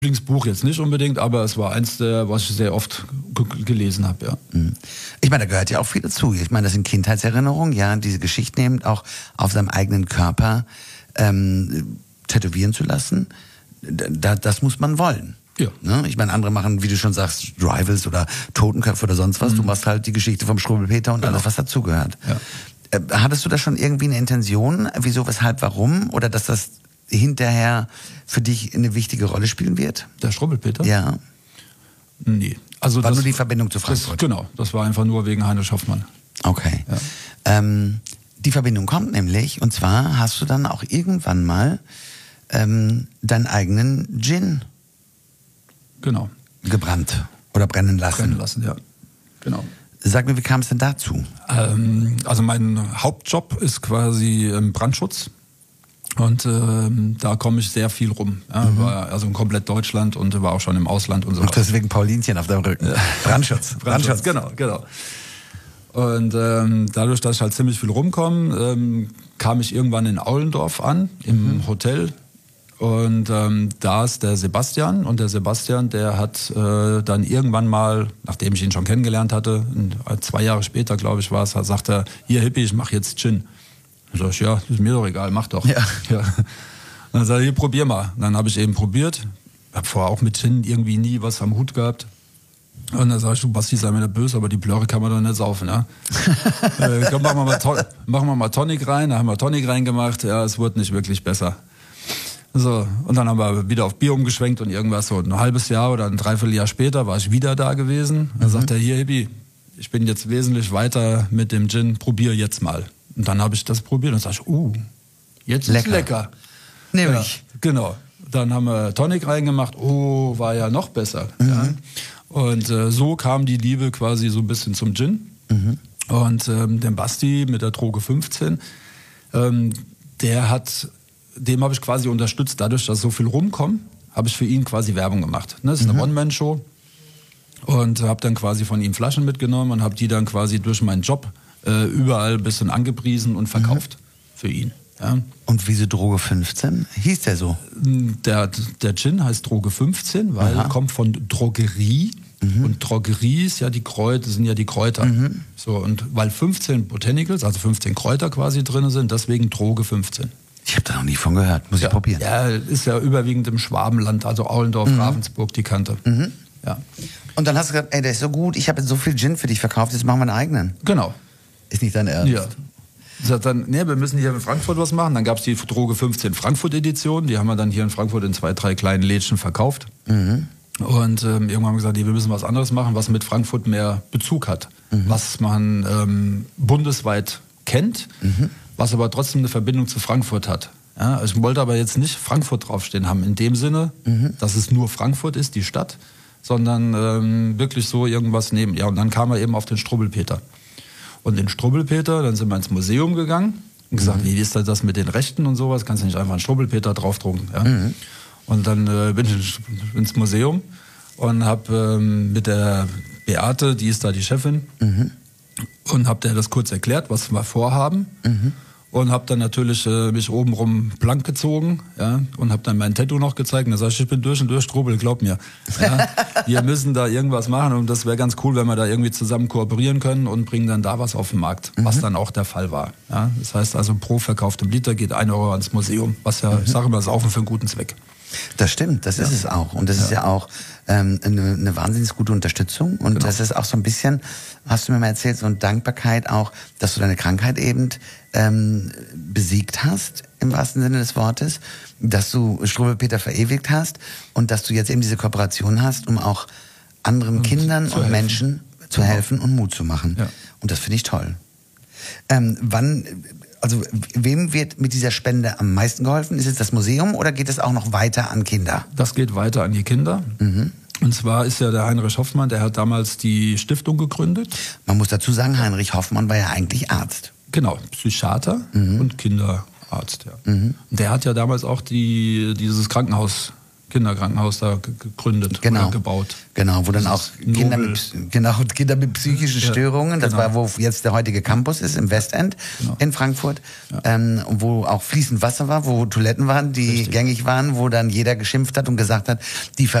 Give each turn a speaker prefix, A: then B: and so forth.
A: Lieblingsbuch jetzt nicht unbedingt, aber es war eins der, was ich sehr oft gelesen habe, ja.
B: Ich meine, da gehört ja auch viel dazu. Ich meine, das sind Kindheitserinnerungen, ja, diese Geschichten eben auch auf seinem eigenen Körper tätowieren zu lassen. Das muss man wollen.
A: Ja.
B: Ne? Ich meine, andere machen, wie du schon sagst, Rivals oder Totenköpfe oder sonst was. Du machst halt die Geschichte vom Struwwelpeter und alles, was dazugehört.
A: Ja.
B: Hattest du da schon irgendwie eine Intention, wieso, weshalb, warum? Oder dass das hinterher für dich eine wichtige Rolle spielen wird?
A: Der Struwwelpeter?
B: Ja.
A: Nee. Also
B: war nur die Verbindung zu Frankfurt?
A: Genau, das war einfach nur wegen Heinrich Hoffmann.
B: Okay. Ja. Die Verbindung kommt nämlich, und zwar hast du dann auch irgendwann mal deinen eigenen Gin gebrannt oder brennen lassen.
A: Brennen lassen, ja. Genau.
B: Sag mir, wie kam es denn dazu?
A: Also mein Hauptjob ist quasi Brandschutz. Und da komme ich sehr viel rum. Ja, war also in komplett Deutschland und war auch schon im Ausland und so.
B: Und deswegen Paulinchen auf deinem Rücken. Ja. Brandschutz.
A: Genau. Und dadurch, dass ich halt ziemlich viel rumkomme, kam ich irgendwann in Aulendorf an, im Hotel. Und da ist der Sebastian. Und der Sebastian, der hat dann irgendwann mal, nachdem ich ihn schon kennengelernt hatte, 2 Jahre später, glaube ich, war es, sagt er, hier Hippie, ich mache jetzt Gin. Dann sag ich, ja, ist mir doch egal, mach doch.
B: Ja.
A: Dann sagt er, hier, probier mal. Dann habe ich eben probiert. Hab vorher auch mit Gin irgendwie nie was am Hut gehabt. Und dann sag ich, du Basti, sei mir nicht böse, aber die Plörre kann man doch nicht saufen, ja. Komm, machen wir mal Tonic rein. Da haben wir Tonic reingemacht. Ja, es wurde nicht wirklich besser. So, und dann haben wir wieder auf Bier umgeschwenkt und irgendwas so ein halbes Jahr oder ein Dreivierteljahr später war ich wieder da gewesen. Dann sagt er, hier Hippie, ich bin jetzt wesentlich weiter mit dem Gin, probier jetzt mal. Und dann habe ich das probiert und sag ich, jetzt ist lecker.
B: Nämlich.
A: Ja, genau. Dann haben wir Tonic reingemacht, war ja noch besser. Ja. Und so kam die Liebe quasi so ein bisschen zum Gin. Und den Basti mit der Droge 15, dem habe ich quasi unterstützt, dadurch, dass so viel rumkommt, habe ich für ihn quasi Werbung gemacht. Das ist eine One-Man-Show und habe dann quasi von ihm Flaschen mitgenommen und habe die dann quasi durch meinen Job überall ein bisschen angepriesen und verkauft für ihn. Ja.
B: Und wieso Droge 15? Hieß der so?
A: Der Gin heißt Droge 15, weil er kommt von Drogerie. Und Drogerie ist ja sind ja die Kräuter. So, und weil 15 Botanicals, also 15 Kräuter quasi drin sind, deswegen Droge 15.
B: Ich habe da noch nie von gehört, muss ich probieren.
A: Ja, ist ja überwiegend im Schwabenland, also Aulendorf, Ravensburg, die Kante. Ja.
B: Und dann hast du gesagt, ey, der ist so gut, ich habe jetzt so viel Gin für dich verkauft, jetzt machen wir einen eigenen.
A: Genau.
B: Ist nicht dein Ernst?
A: Ja. Sagt dann, wir müssen hier in Frankfurt was machen. Dann gab es die Droge 15 Frankfurt-Edition, die haben wir dann hier in Frankfurt in 2, 3 kleinen Lädchen verkauft. Und irgendwann haben wir gesagt, wir müssen was anderes machen, was mit Frankfurt mehr Bezug hat. Was man bundesweit kennt, was aber trotzdem eine Verbindung zu Frankfurt hat. Ja, also ich wollte aber jetzt nicht Frankfurt draufstehen haben, in dem Sinne, dass es nur Frankfurt ist, die Stadt, sondern wirklich so irgendwas neben. Ja, und dann kam er eben auf den Struwwelpeter. Und den Struwwelpeter, dann sind wir ins Museum gegangen und gesagt, wie ist das mit den Rechten und sowas? Kannst du nicht einfach einen Struwwelpeter draufdrucken? Ja? Und dann bin ich ins Museum und habe mit der Beate, die ist da die Chefin, und habe der das kurz erklärt, was wir vorhaben. Und habe dann natürlich mich obenrum blank gezogen, ja, und habe dann mein Tattoo noch gezeigt. Und da sag ich bin durch und durch Strobel, glaub mir. Ja, wir müssen da irgendwas machen und das wäre ganz cool, wenn wir da irgendwie zusammen kooperieren können und bringen dann da was auf den Markt, was dann auch der Fall war. Ja, das heißt also, pro verkauftem Liter geht 1 Euro ans Museum, was ja, ich sage immer, Saufen für einen guten Zweck.
B: Das stimmt, das ist es auch. Und das ist ja auch eine wahnsinnig gute Unterstützung. Und das ist auch so ein bisschen, hast du mir mal erzählt, so eine Dankbarkeit auch, dass du deine Krankheit eben besiegt hast, im wahrsten Sinne des Wortes, dass du Struwwelpeter verewigt hast und dass du jetzt eben diese Kooperation hast, um auch anderen Kindern und Menschen zu helfen und Mut zu machen. Ja. Und das finde ich toll. Wem wird mit dieser Spende am meisten geholfen? Ist es das Museum oder geht es auch noch weiter an Kinder?
A: Das geht weiter an die Kinder. Und zwar ist ja der Heinrich Hoffmann, der hat damals die Stiftung gegründet.
B: Man muss dazu sagen, Heinrich Hoffmann war ja eigentlich Arzt.
A: Genau, Psychiater und Kinderarzt. Ja. Und der hat ja damals auch dieses Krankenhaus Kinderkrankenhaus da gegründet oder gebaut.
B: Genau, wo dann auch Kinder mit psychischen Störungen, das war, wo jetzt der heutige Campus ist, im Westend in Frankfurt, wo auch fließend Wasser war, wo Toiletten waren, die gängig waren, wo dann jeder geschimpft hat und gesagt hat, die